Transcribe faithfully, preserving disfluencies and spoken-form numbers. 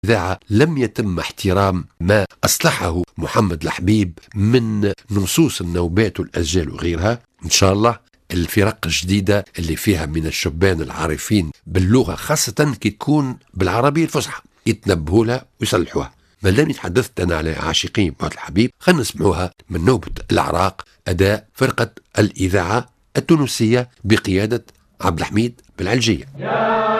الإذاعة لم يتم احترام ما أصلحه محمد الحبيب من نصوص النوبات والأسجال وغيرها. إن شاء الله الفرق الجديدة اللي فيها من الشبان العارفين باللغة، خاصة كي تكون بالعربية الفصحى، يتنبهوا لها ويصلحوها. ما دام تحدثت أنا على عاشقين محمد الحبيب، خلينا نسمعوها من نوبة العراق، أداء فرقة الإذاعة التونسية بقيادة عبد الحميد بالعلجية.